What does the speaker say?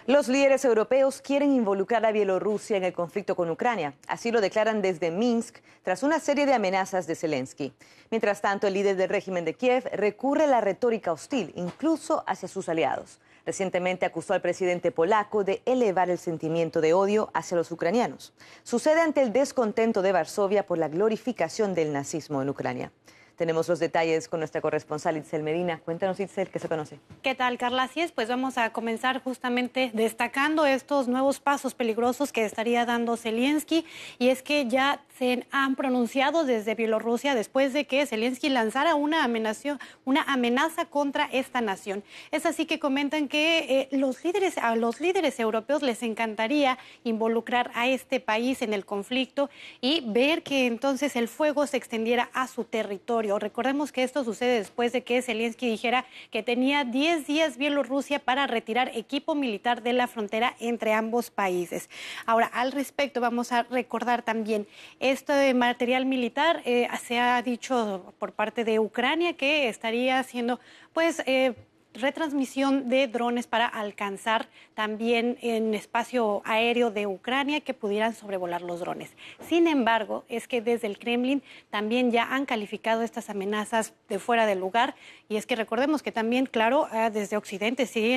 Los líderes europeos quieren involucrar a Bielorrusia en el conflicto con Ucrania. Así lo declaran desde Minsk, tras una serie de amenazas de Zelensky. Mientras tanto, el líder del régimen de Kiev recurre a la retórica hostil, incluso hacia sus aliados. Recientemente acusó al presidente polaco de elevar el sentimiento de odio hacia los ucranianos. Sucede ante el descontento de Varsovia por la glorificación del nazismo en Ucrania. Tenemos los detalles con nuestra corresponsal Itzel Medina. Cuéntanos, Itzel, ¿qué se conoce? ¿Qué tal, Carla? Así es, pues vamos a comenzar justamente destacando estos nuevos pasos peligrosos que estaría dando Zelensky. Y es que ya se han pronunciado desde Bielorrusia después de que Zelensky lanzara una amenaza contra esta nación. Es así que comentan que a los líderes europeos les encantaría involucrar a este país en el conflicto y ver que entonces el fuego se extendiera a su territorio. Recordemos que esto sucede después de que Zelensky dijera que tenía 10 días Bielorrusia para retirar equipo militar de la frontera entre ambos países. Ahora, al respecto, vamos a recordar también este material militar. Se ha dicho por parte de Ucrania que estaría haciendo, retransmisión de drones para alcanzar también en espacio aéreo de Ucrania que pudieran sobrevolar los drones. Sin embargo, es que desde el Kremlin también ya han calificado estas amenazas de fuera de lugar, y es que recordemos que también, claro, desde Occidente siguen